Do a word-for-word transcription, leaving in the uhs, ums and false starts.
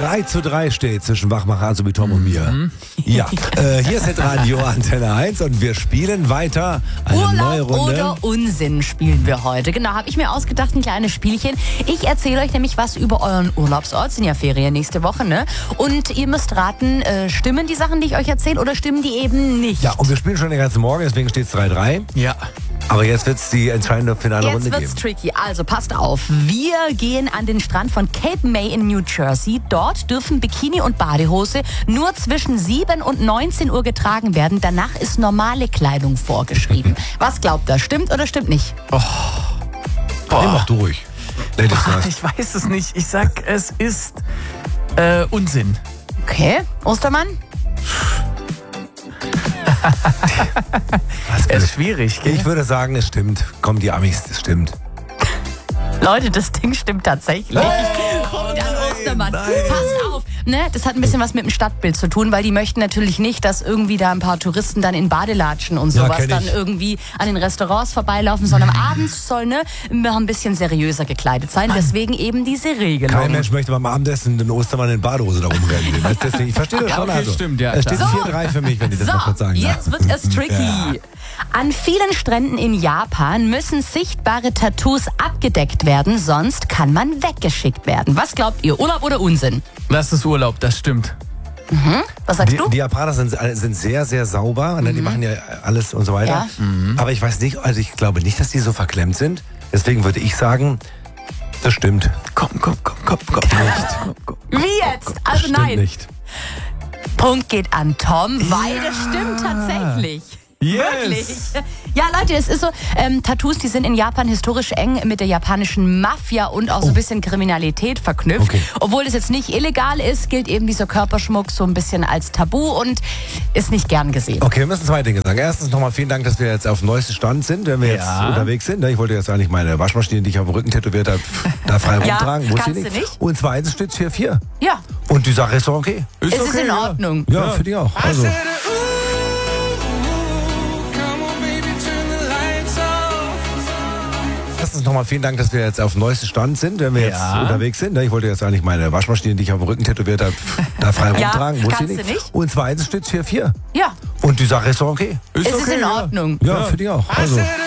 drei zu drei steht zwischen Wachmacher, also wie Tom und mir. Mhm. Ja, äh, hier ist Radio Antenne eins und wir spielen weiter eine Urlaub neue Runde. oder Unsinn spielen wir heute. Genau, habe ich mir ausgedacht, ein kleines Spielchen. Ich erzähle euch nämlich was über euren Urlaubsort. Sind ja Ferien nächste Woche, ne? Und ihr müsst raten, äh, stimmen die Sachen, die ich euch erzähle, oder stimmen die eben nicht? Ja, und wir spielen schon den ganzen Morgen, deswegen steht es drei drei. Ja. Aber jetzt wird es die entscheidende finale Jetzt Runde wird's geben. tricky. Also passt auf. Wir gehen an den Strand von Cape May in New Jersey. Dort dürfen Bikini und Badehose nur zwischen sieben und neunzehn Uhr getragen werden. Danach ist normale Kleidung vorgeschrieben. Was glaubt ihr? Stimmt oder stimmt nicht? Oh. Nee, mach du ruhig. Nee, das war's. Ich weiß es nicht. Ich sag, es ist äh, Unsinn. Okay. Ostermann? Es ist schwierig, gell? Ich würde sagen, es stimmt. Komm, die Amis, es stimmt. Leute, das Ding stimmt tatsächlich. Punkt an Ostermann. nein. Passt auf. Ne, das hat ein bisschen was mit dem Stadtbild zu tun, weil die möchten natürlich nicht, dass irgendwie da ein paar Touristen dann in Badelatschen und Ja, sowas kenn dann ich. irgendwie an den Restaurants vorbeilaufen, sondern abends soll ne, immer ein bisschen seriöser gekleidet sein. Deswegen eben diese Regelung. Kein Mensch möchte beim Abendessen den Ostermann in Badehose da rumrennen sehen. Das- Deswegen, ich verstehe das Ja, schon. okay, also. stimmt, ja, Es steht klar. vier drei für mich, wenn ich das So, noch kurz sagen darf. jetzt wird es tricky. Ja. An vielen Stränden in Japan müssen sichtbare Tattoos abgedeckt werden, sonst kann man weggeschickt werden. Was glaubt ihr, Urlaub oder Unsinn? Das ist Urlaub, das stimmt. Was sagst Die, du? die Japaner sind, sind sehr, sehr sauber. Mhm. Die machen ja alles und so weiter. Ja. Mhm. Aber ich weiß nicht, also ich glaube nicht, dass die so verklemmt sind. Deswegen würde ich sagen, das stimmt. Komm, komm, komm, komm, komm. Nicht. Komm, komm. Wie jetzt? Also Stimmt nein. nicht. Punkt geht an Tom, weil das stimmt tatsächlich. Yes. Wirklich. Ja, Leute, es ist so, ähm, Tattoos, die sind in Japan historisch eng mit der japanischen Mafia und auch so ein bisschen Kriminalität verknüpft. Okay. Obwohl es jetzt nicht illegal ist, gilt eben dieser Körperschmuck so ein bisschen als Tabu und ist nicht gern gesehen. Okay, wir müssen zwei Dinge sagen. Erstens nochmal vielen Dank, dass wir jetzt auf dem neuesten Stand sind, wenn wir jetzt Ja. unterwegs sind. Ich wollte jetzt eigentlich meine Waschmaschine, die ich auf dem Rücken tätowiert habe, da frei Ja, rumtragen. Muss kannst ich du nicht. nicht. Und zweitens steht es vier vier. Ja, Und die Sache ist doch okay. es ist in ja. Ordnung. Ja, finde ich auch. Also. Erstens nochmal vielen Dank, dass wir jetzt auf dem neuesten Stand sind, wenn wir jetzt Ja. unterwegs sind. Ich wollte jetzt eigentlich meine Waschmaschine, die ich auf dem Rücken tätowiert habe, da frei Ja, rumtragen. Muss ich kannst nicht. du nicht. Und zweitens steht es vier vier. Ja, Und die Sache ist doch okay. es ist in Ordnung. Ja, finde ich auch. Also.